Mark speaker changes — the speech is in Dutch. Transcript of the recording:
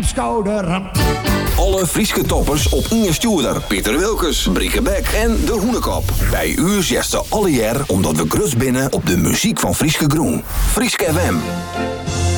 Speaker 1: schouder.
Speaker 2: Alle Frieske toppers op Inge Stuurder, Pieter Wilkes, Brieke Beck en De Hoenekop. Bij u zesten alle jaar omdat we grus binnen op de muziek van Frieske Groen. Frieske FM.